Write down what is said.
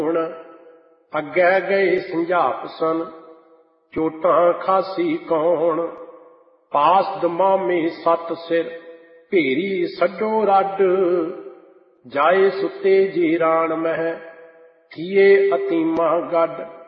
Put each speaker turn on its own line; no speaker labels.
ਹੁਣ ਅੱਗੇ ਗਏ ਸੰਝਾਪ ਸਨ, ਚੋਟਾਂ ਖਾਸੀ ਕੌਣ। ਪਾਸ ਦਮਾਮੇ ਸੱਤ ਸਿਰ, ਭੇਰੀ ਸੱਡੋ ਰੱਡ। ਜਾਏ ਸੁੱਤੇ ਜੀ ਰਾਣ ਮਹਿ, ਥੀਏ ਅਤੀਮਾ ਗੱਡ।